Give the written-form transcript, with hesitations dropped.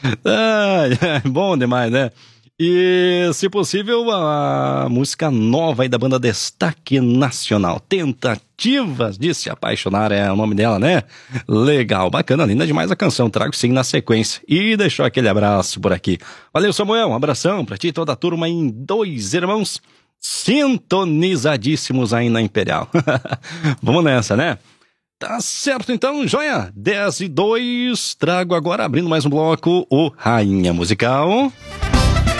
Bom demais, né? E, se possível, a música nova aí da banda Destaque Nacional. Tentativas de se apaixonar é o nome dela, né? Legal, bacana, linda demais a canção. Trago sim na sequência. E deixou aquele abraço por aqui. Valeu, Samuel, um abração pra ti e toda a turma em Dois Irmãos, sintonizadíssimos aí na Imperial. Vamos nessa, né? Tá certo então, joia? 10:02, trago agora, abrindo mais um bloco, o Rainha Musical.